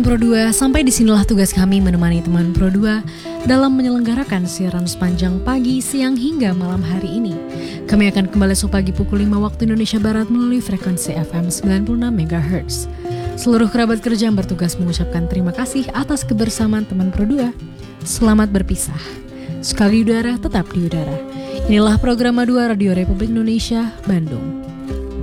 Pro 2, sampai disinilah tugas kami menemani teman Pro 2 dalam menyelenggarakan siaran sepanjang pagi, siang hingga malam hari ini. Kami akan kembali esok pagi pukul 5 waktu Indonesia Barat melalui frekuensi FM 96 MHz. Seluruh kerabat kerja yang bertugas mengucapkan terima kasih atas kebersamaan teman Pro 2. Selamat berpisah. Sekali udara, tetap di udara. Inilah program A2 Radio Republik Indonesia, Bandung.